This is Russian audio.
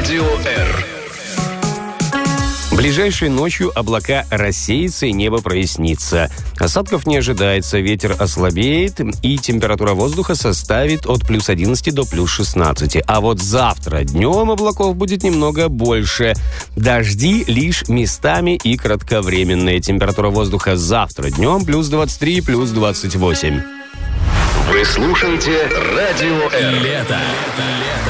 Радио R. Ближайшей ночью облака рассеются и небо прояснится. Осадков не ожидается, ветер ослабеет и температура воздуха составит от плюс 11 до плюс 16. А вот завтра днем облаков будет немного больше. Дожди лишь местами и кратковременные. Температура воздуха завтра днем плюс 23, плюс 28. Вы слушаете Радио R. Лето.